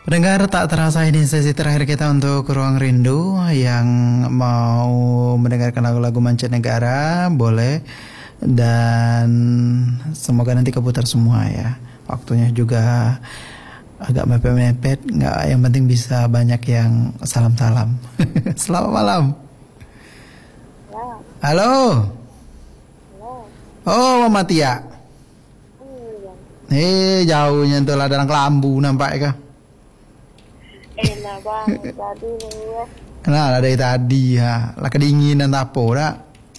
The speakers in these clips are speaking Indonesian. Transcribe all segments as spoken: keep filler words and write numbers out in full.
Pendengar, tak terasa ini sesi terakhir kita untuk Ruang Rindu. Yang mau mendengarkan lagu-lagu mancanegara boleh, dan semoga nanti keputar semua ya. Waktunya juga agak mepet-mepet, nggak, yang penting bisa banyak yang salam-salam. Selamat malam. Halo. Oh, Mama Tia. Eh, jauhnya tuh ladang kelambu nampak ya. Enak bang, tadi nih ya. Nah, dari tadi ya, lah kedinginan apa dah?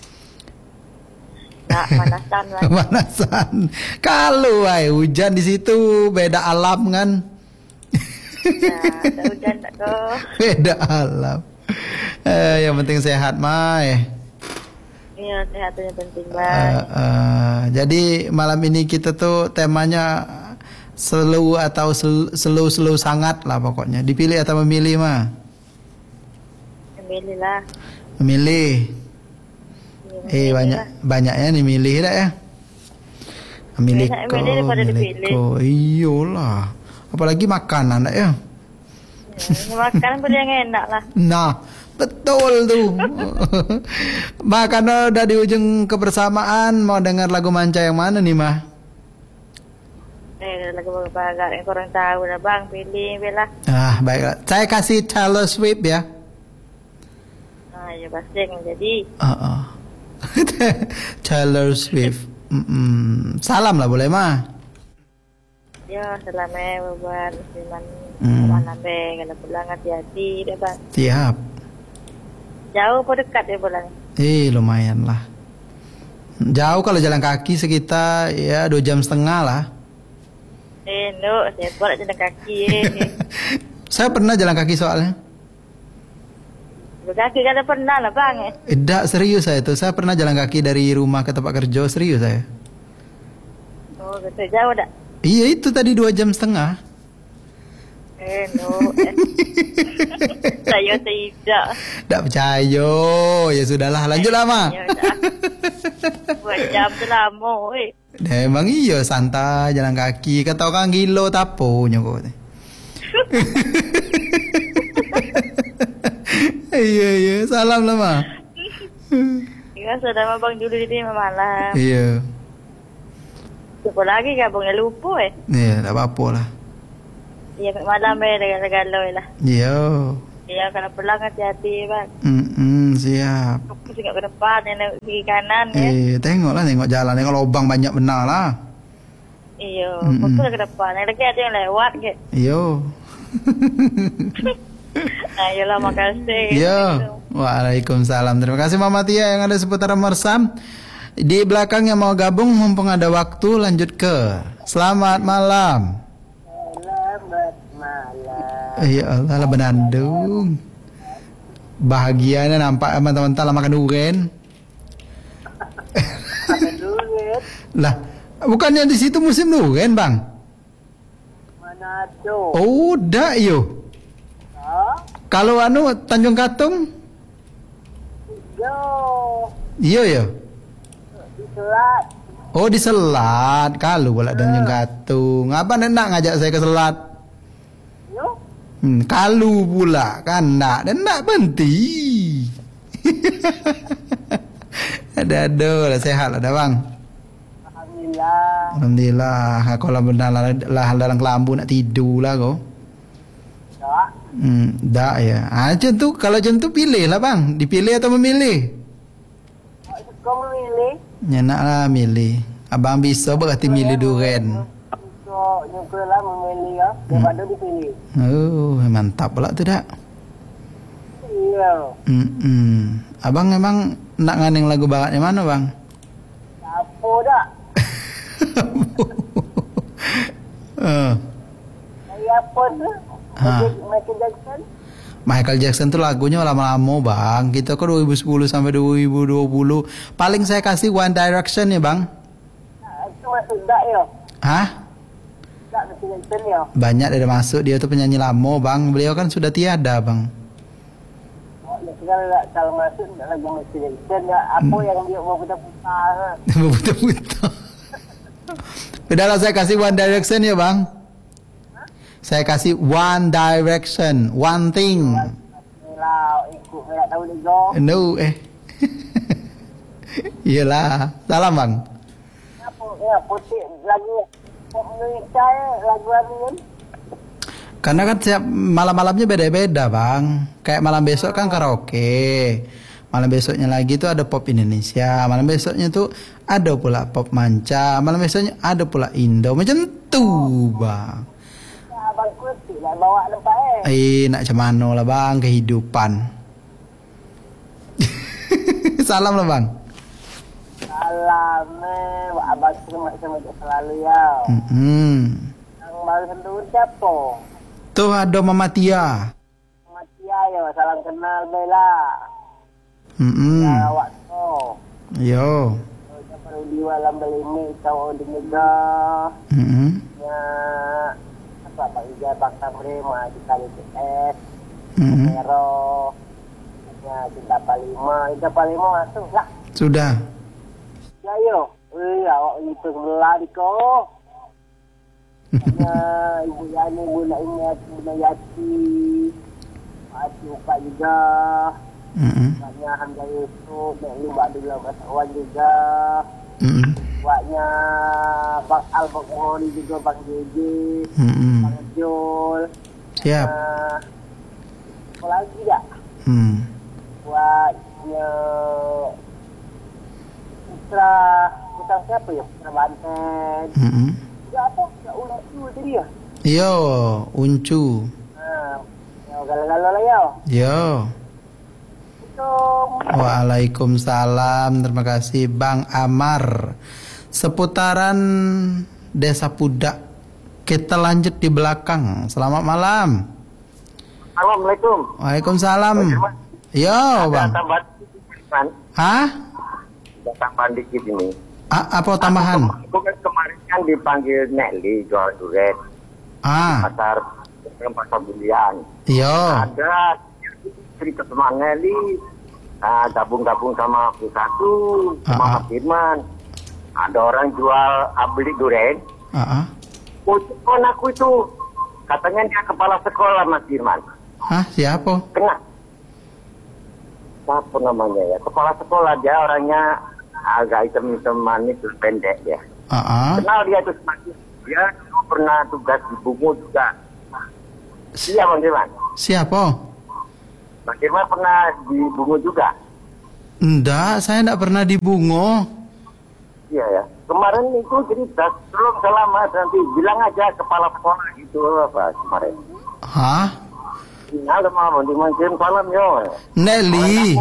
Nah, panasan lah. Panasan. Kalau ay, hujan di situ beda alam kan? Nah, ada hujan tak tuh. Beda alam. Eh, yang penting sehat, Mai. Iya, sehatnya penting bang. Uh, uh, jadi malam ini kita tuh temanya slow atau slow slow sangat lah pokoknya. Dipilih atau memilih mah? Memilih lah. Memilih. Ya, eh banyak lah. Banyaknya nih milih dah ya. Memilih kok. Milih iyalah. Apalagi makanan dah ya. Ya, makanan pun yang enak lah. Nah, betul tuh. Makan udah di ujung kebersamaan, mau dengar lagu manca yang mana nih mah? Eh, lagu bagus yang korang tahu lah bang, pilih bela. Ah, baiklah. Saya kasih Taylor Swift ya. Ah, ya pasti yang jadi. Uh -uh. Taylor Swift. Mm-mm. Salam lah boleh mah. Ya, selamat buat musliman. Mm. Mana be, kalau pulang hati-hati deh bang. Siap. Jauh apa dekat ya pulang? Eh, lumayan lah. Jauh kalau jalan kaki sekitar ya dua jam setengah lah. Eh, no, saya buat jalan kaki. Eh. Saya pernah jalan kaki soalnya. Berkaki kan pernah lah bang. Eh, tidak serius saya tuh. Saya pernah jalan kaki dari rumah ke tempat kerja, serius saya. Oh, gitu jauh tak? Iya itu tadi dua jam setengah. Eh, no. Eh. Saya tidak. Tak percaya. Ya sudahlah, lanjutlah mah. Ya, buat jam tu lama, eh. Memang iya santai jalan kaki. Kata orang gila tapo nyokok. Iya iya, salam lah mah. Ya sudah abang dulu ini malam. Iya. Siapa lagi ke abangnya lupa eh. Iya, tak apa-apa lah. Iya malam eh galau-galau lah. Iya. Iya kalau pulang hati-hati bang. Hmm, siap. Aku tengok ke depan, yang ke kanan ya. Eh, tengoklah tengok jalan, tengok lubang banyak benar lah. Iya, fokus ke depan. Yang lagi ada yang lewat ke. Iya. Ayolah, makasih. Iya. Waalaikumsalam. Terima kasih Mama Tia yang ada seputaran Mersam. Di belakang yang mau gabung mumpung ada waktu, lanjut ke Selamat Malam. Selamat malam. Ya Allah lah Benandung. Bahagianya nampak teman-teman tak makan durian. Makan durian. Lah, bukannya di situ musim durian, Bang? Mana tu? Oh, dah yo. Kalau anu Tanjung Katung? Yo. Iya ya. Di Selat. Oh di Selat. Kalau pula Tanjung Katung. Apa nak ngajak saya ke Selat? Yo. Hmm, kalau pula kan nak dan nak berhenti. Ada-ada lah sehat lah dah bang. Alhamdulillah. Alhamdulillah. Kalau benar lah, lah dalam kelambu nak tidur lah kau. Tak. Hmm, dah ya. Ah, macam tu kalau macam tu pilih lah bang. Dipilih atau memilih? Kau memilih? Ya nak lah milih. Abang bisa berarti milih durian. So, nyuka lah memilih ya. Daripada hmm. dipilih. Oh, mantap pula tu dak. Iya. Hmm, hmm. Abang memang nak ngandeng lagu barat yang mana bang? Apa dak? uh. Saya apa tu? Ha. Michael Jackson. Michael Jackson tuh lagunya lama-lama bang. Kita kok dua ribu sepuluh sampai dua ribu dua puluh. Paling saya kasih One Direction ya bang. Nah, itu masuk tak ya? Hah? Tak Michael Jackson ya? Banyak ada masuk. Dia tuh penyanyi lama bang. Beliau kan sudah tiada bang. Oh, ya sekarang kalau masuk lagu Michael Jackson ya. Apa hmm. yang dia mau putar-putar? Mau putar-putar. Udahlah saya kasih One Direction ya bang. Saya kasih One Direction, One Thing. Lah, ikut saya tahu juga. No, eh. Iyalah. Salam bang. Apa? Ya, putih lagu pop Indonesia lagu Amin. Karena kan setiap malam-malamnya beda-beda bang. Kayak malam besok kan karaoke. Malam besoknya lagi tuh ada pop Indonesia. Malam besoknya tuh ada pula pop manca. Malam besoknya ada pula Indo. Macam tuh bang. Ya, abang putih lah bawa tempat eh. Eh nak macam mana lah bang kehidupan. Salam lah bang. Salam eh, Wak abang semak-semak selalu ya. Hmm. Yang baru sentuh siapa? Tuh ada Mama Tia. Mati ayo, salam kenal Bella. Hmm. Ya, waktu. Yo. Kita perlu diwalam belini, kau di juga. Hmm. Ya, apa Pak Ija, Bang Tamri, mah di kali P S. Hmm. Mero. Ya, Cinta Palima. Cinta Palima masuk lah. Sudah. Ya, yo. Iya, awak itu sebelah di kau. Ya, Ibu Yani, Ibu Naimnya, Ibu Nayati. Pak Cuka juga. Hmm. Waknya Hamzah Yusuf, Nek Lu Ba'adullah Baswan juga. Hmm. Waknya Bang Al, Bang Moni juga, Bang Jeje, Hmm. Bang Jol. Siap. Uh, apa lagi tak? Hmm. Waknya Putra, Putra siapa ya? Putra Banten. Hmm. Ya apa? Ya ulat tu tadi ya? Yo, Uncu. Ha, ya galau-galau lah ya. Yo. Assalamualaikum. Waalaikumsalam. Terima kasih Bang Amar. Seputaran Desa Pudak. Kita lanjut di belakang. Selamat malam. Assalamualaikum. Waalaikumsalam. Yo, Bang. Ada tambahan, kan? Hah? Ada tambahan dikit ini. A- apa tambahan? Aku kan kemarin kan dipanggil Nelly jual duret Ah, pasar pasar bulian. yo. Ada cerita sama Nelly, ah, gabung-gabung sama P satu sama Ah, ah. Mas Firman. Ada orang jual ah, beli duren. Ah, ah. Oh, telepon aku itu katanya dia kepala sekolah Mas Firman. Hah, siapa? Kena. Apa namanya ya? Kepala sekolah dia orangnya agak hitam-hitam manis pendek dia. Ah, ah. Kenal dia tuh semakin dia dulu pernah tugas di Bungo juga. Iya Bang Firman. Siapa? Bang Firman pernah di Bungo juga. Enggak, saya enggak pernah di Bungo. Iya ya. Kemarin itu cerita belum selamat nanti bilang aja kepala sekolah gitu apa kemarin. Hah? Tinggal sama Bang Firman kirim salam yo. Nelly.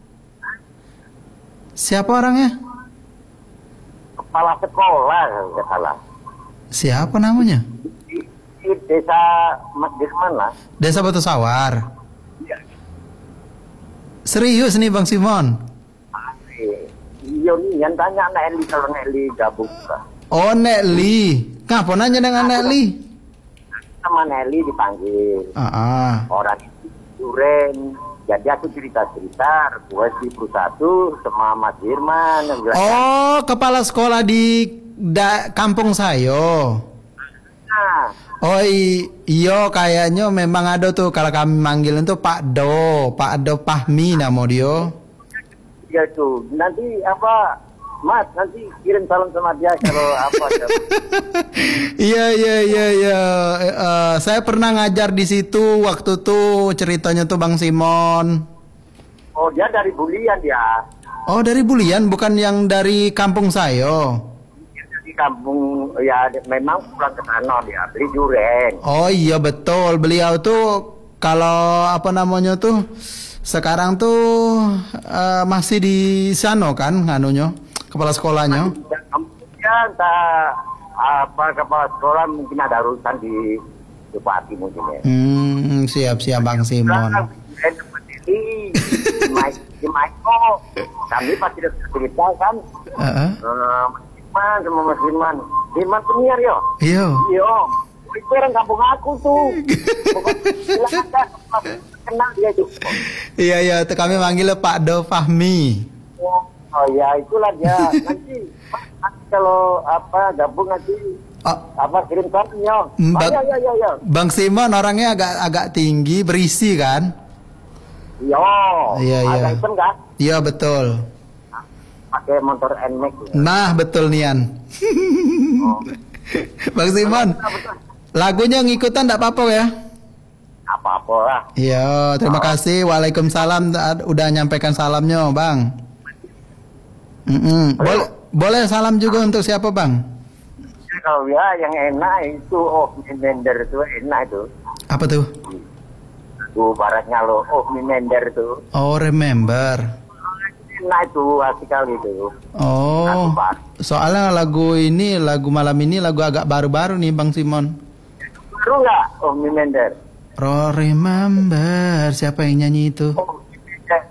Siapa orangnya? Kepala sekolah kalau nggak salah. Siapa namanya? Di, di desa Mas Dirman lah. Desa Batu Sawar. Iya. Serius nih Bang Simon? Iya nih yang tanya Nelly kalau Nelly gabung juga. Oh, Nelly. Kenapa nanya dengan Nelly? Sama Nelly dipanggil. Ah, ah. Orang itu duren. Jadi aku cerita-cerita gue di satu sama Mas Firman. Oh, kepala sekolah di da- kampung saya. Nah, Oh i- iyo kayaknya memang ada tuh kalau kami manggilin tuh Pak Do, Pak Do Fahmi nama dia. ya tuh. Nanti apa, Mas, nanti kirim salam sama dia kalau apa. Iya iya iya iya. Eh, saya pernah ngajar di situ waktu tuh ceritanya tuh Bang Simon. Oh, dia dari Bulian dia. Oh dari Bulian bukan yang dari kampung saya. Dia dari kampung, ya memang pulang ke sana dia beli duren. Oh iya betul beliau tuh kalau apa namanya tuh sekarang tuh eh, masih di sana kan nganunya kepala sekolahnya. Ya entah apa kepala sekolah mungkin ada urusan di Bupati mungkin ya. Hmm siap siap Bang Simon. Di di Maiko kami pasti ada cerita kan. Heeh. Eh, Mas Firman sama Mas Firman. Firman penyiar yo. Iya. Iya. Itu orang kampung aku tuh. Pokoknya bilang aja, kenal dia itu. Iya iya tuh kami manggilnya Pak Do Fahmi. Oh, oh ya itulah dia. Nanti, Mas, nanti kalau apa gabung nanti Oh, Apa kirim kontennya? Mm, Oh, Bang- ya, ya, ya, ya. Bang Simon orangnya agak agak tinggi, berisi kan? Yo, Iya, iya. ada hitam kan? Iya betul. Pakai motor N Max. Nah betul Nian. Oh. Bang Simon, Betul, betul. lagunya ngikutan enggak apa-apa ya? Apa-apa lah. Iya, terima kasih. Waalaikumsalam ta- udah nyampaikan salamnya, Bang. Mm-mm. Boleh boleh salam juga untuk siapa, Bang? Kalau ya yang enak itu oh Mimender itu enak itu. Apa tuh? Tuh baratnya lo oh Mimender itu. Oh, remember. Enak itu asik kali itu. Oh. Soalnya lagu ini, lagu malam ini lagu agak baru-baru nih, Bang Simon. Baru nggak oh Mimender? Oh, remember. Siapa yang nyanyi itu? Oh Mimender.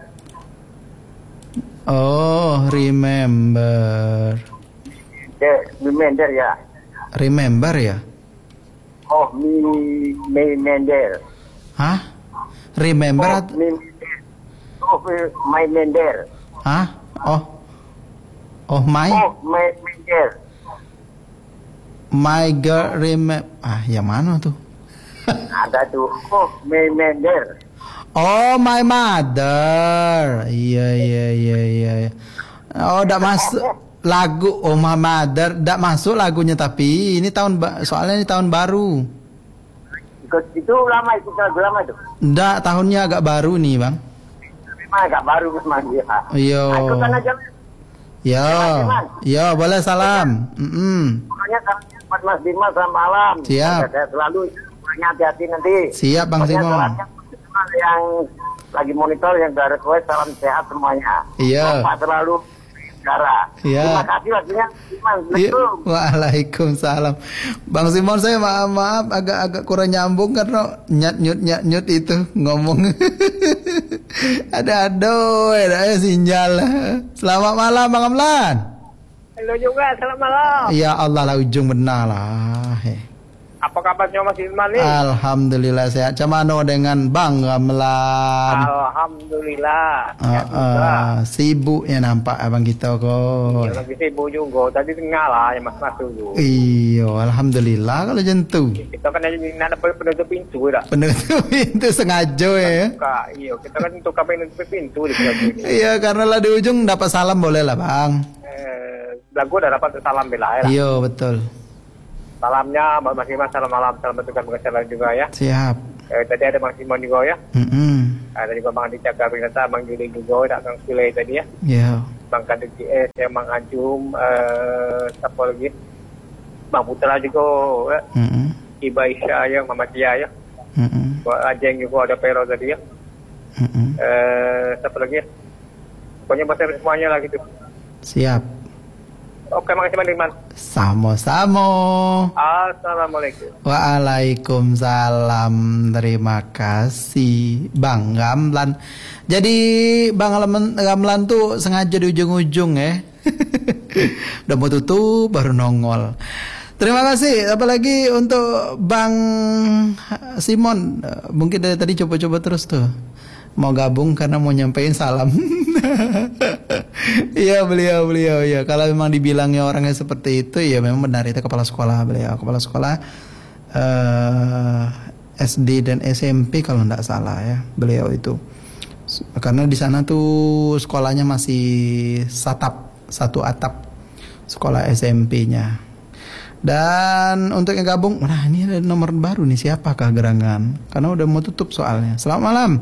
Oh, remember. Mimender ya. Remember ya? Oh Mi Mimender. Hah? Remember Oh atau Mimender. Oh Mimender. hah? Oh. Oh my Oh Mimender. my girl remember. Ah, yang mana tuh? Ada tuh oh Mimender. Oh, my mother. Iya, iya, iya, iya. iya. Oh, udah masuk lagu Oh My Mother. Udah masuk lagunya tapi ini tahun ba- soalnya ini tahun baru. Ikut itu lama itu lagu lama itu. Udah tahunnya agak baru nih, Bang. Memang agak baru memang dia. Iya. Ikutan aja. Ya. Ya, boleh salam. Mm-mm. Pokoknya salamnya buat Mas Bima selamat malam. Siap. Saya selalu banyak hati-hati nanti. Siap, Bang Pokoknya Simon. salamnya buat yang lagi monitor yang dari request salam sehat semuanya. Iya. Bapak selalu negara. Iya. Terima kasih waktunya. Bima. Iya. Waalaikumsalam. Bang Simon, saya maaf maaf agak agak kurang nyambung karena nyat nyut nyat nyut itu ngomong. Ada aduh, ada sinyal. Selamat malam Bang Amlan. Halo juga, selamat malam. Ya Allah lah ujung benar lah. Eh. Apa kabarnya Mas Ilman nih? Alhamdulillah sehat. Cemano dengan Bang Amlan. Alhamdulillah. Ah, ah, sibuk ya nampak abang kita kok. Ya, lagi sibuk juga. Tadi tengah lah ya mas-mas dulu. Iya, alhamdulillah kalau jentu. Kita kan ada penutup pintu dah. Penutup itu sengaja ya. Buka, iya, kita kan untuk apa penutup pintu di sebelah sini. Iya, karena lah di ujung dapat salam boleh lah bang. Eh, lagu udah dapat salam bela ya. Iya betul. Salamnya Mas Iman, salam malam, salam bertukar mengesalan juga ya. Siap. Eh, tadi ada Mas Iman juga ya. Mm-mm. Ada juga Bang Adi Cakra Binata, Bang Juli juga, ada Kang Sule tadi ya. Iya. Bang Kadir G S, ya Bang Ajum, eh, siapa lagi? Bang Putra juga, ya. Mm-mm. Iba Isya ya, Mama Tia ya. Mm-mm. Ajeng juga ada Pero tadi ya. Mm-mm. Eh, siapa lagi? Pokoknya bahasa semuanya lah gitu. Siap. Oke, makasih Bang Diman. Samo-samo. Assalamualaikum. Waalaikumsalam. Terima kasih Bang Gamlan. Jadi Bang Gamlan, Gamlan tuh sengaja di ujung-ujung ya. Udah mau tutup baru nongol. Terima kasih. Apalagi untuk Bang Simon. Mungkin dari tadi coba-coba terus tuh. Mau gabung karena mau nyampein salam. Iya beliau beliau ya. Kalau memang dibilangnya orangnya seperti itu ya memang benar, itu kepala sekolah beliau. Kepala sekolah uh, S D dan S M P kalau tidak salah ya beliau itu. Karena di sana tuh sekolahnya masih satap, satu atap sekolah S M P-nya. Dan untuk yang gabung, nah ini ada nomor baru nih, siapakah gerangan? Karena udah mau tutup soalnya. Selamat malam.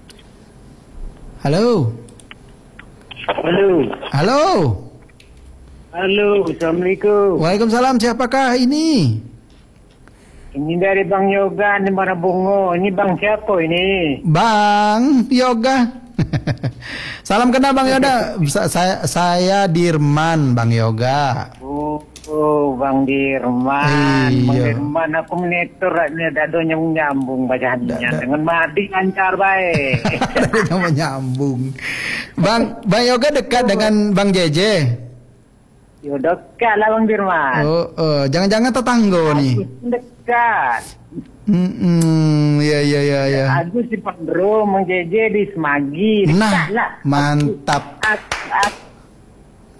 Halo. Halo. Halo. Halo, Assalamualaikum. Waalaikumsalam. Siapakah ini? Ini dari Bang Yoga di Marabungo. Ini Bang siapa ini? Bang Yoga. Salam kenal Bang Yoga. Sa- saya saya Dirman Bang Yoga. Oh, oh Bang Dirman. Iya. Bang Dirman, aku monitor ini dadonya nyambung bacaannya. Da- da- Dengan Madi lancar baik. Ada yang menyambung. Bang Bang Yoga dekat dengan Bang Jeje. Yo dekat lah Bang Dirman. Oh, oh, jangan-jangan tetangga nih. Dekat. Hmm, ya ya ya ya. Agus di Pandro, Mang Jeje di Semagi. Dekat Nah, lah. mantap. Aku, aku,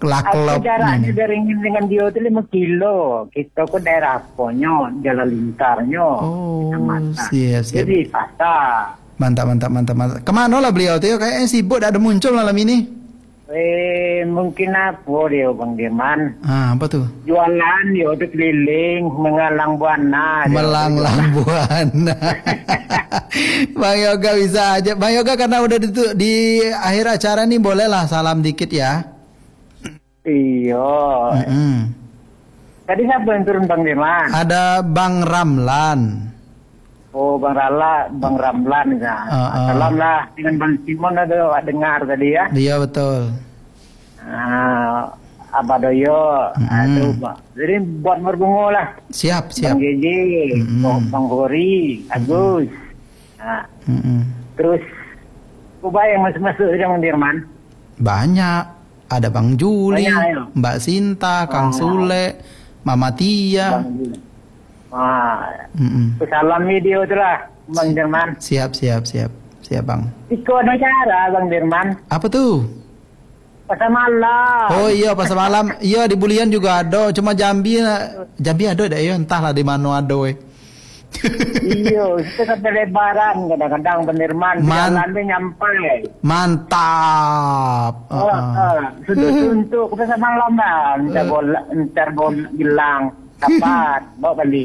laklop. Aku jaraknya dari ini dengan dia itu lima kilo. Kita ke daerah Ponyo, jalan lingkarnya. Oh, siap, siap. Jadi pasar. Mantap, mantap, mantap, mantap. Kemana lah beliau tuh? Kayaknya sibuk, ada muncul malam ini. Eh, mungkin apa dia Bang Dirman? Ah, apa tuh? Jualan dia udah keliling, mengalang buana. Melanglang buana. Bang Yoga bisa aja. Bang Yoga karena udah di, di akhir acara nih, bolehlah salam dikit ya. Iya. Mm-hmm. Tadi siapa yang turun Bang Dirman? Ada Bang Ramlan. Oh, Bang Rala, Bang Ramlan ya. Uh, uh. Salam lah dengan Bang Simon ada dengar tadi ya. Iya betul. Ah, Abadoyo, Mm-hmm. aduh, Bang. Jadi buat berbungo lah. Siap, siap. Bang Gigi, Mm-hmm. Bang Gori, Agus. Nah, Mm-hmm. terus Kuba yang masuk-masuk saja Bang Dirman. Banyak. Ada Bang Juli, Banyak, ya? Mbak Sinta, Kang Oh. Sule, Mama Tia. Bang Gigi. Ah, Mm-mm. salam video tu lah Bang Dirman. Siap, siap, siap. Siap Bang. Iko ada cara Bang Dirman. Apa tuh? Pasal malam. Oh iya pasal malam. Iya di Bulian juga ada. Cuma Jambi, Jambi ada dah ya. Entahlah di mana ada weh. Iyo, kita sampai lebaran kadang-kadang Bang Dirman. Man- Jalan dia nyampai. Mantap. Oh, Uh-uh. uh, sudah suntuk pasal malam lah. Ntar bola, ntar bola bilang. Dapat, bawa balik.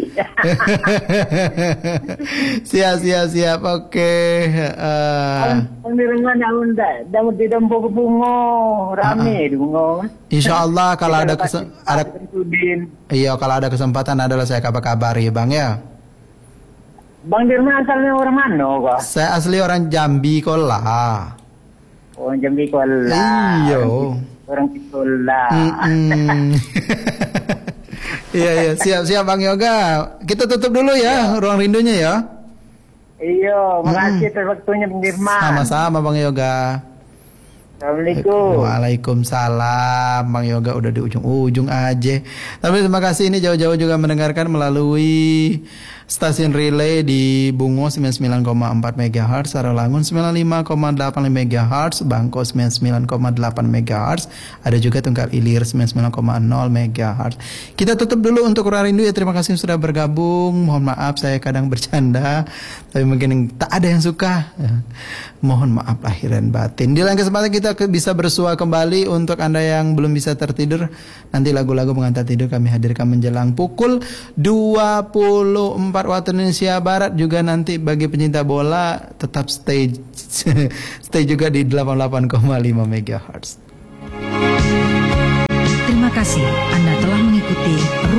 Siap, siap, siap. Oke. Uh, Bang Dirman yang undang. Dah di Dempo ke bungo. Rame di bungo. Insya Allah kalau ada kesem- ada Sudin. iya kalau ada kesempatan adalah saya kabar-kabari Bang ya. Bang Dirman asalnya orang mana kok? Saya asli orang Jambi Kola. Oh, Jambi Kuala. Iya. Orang Kitola. Mm-mm. Iya iya siap-siap Bang Yoga. Kita tutup dulu ya ruang rindunya ya. Iya, makasih atas waktunya Bang Dirman. Sama-sama Bang Yoga. Assalamualaikum. Waalaikumsalam. Bang Yoga udah di ujung-ujung aja. Tapi terima kasih ini jauh-jauh juga mendengarkan melalui stasiun relay di Bungo sembilan puluh sembilan koma empat megahertz, Sarolangun sembilan puluh lima koma delapan megahertz, Bangko sembilan puluh sembilan koma delapan megahertz, ada juga Tunggal Ilir sembilan puluh sembilan koma nol megahertz. Kita tutup dulu untuk Ruang Rindu ya. Terima kasih sudah bergabung. Mohon maaf saya kadang bercanda, tapi mungkin tak ada yang suka. Mohon maaf lahir dan batin. Di lain kesempatan kita bisa bersua kembali. Untuk Anda yang belum bisa tertidur, nanti lagu-lagu pengantar tidur kami hadirkan menjelang pukul dua puluh empat waktu Indonesia Barat. Juga nanti bagi pencinta bola tetap stay stay juga di delapan puluh delapan koma lima megahertz. Terima kasih Anda telah mengikuti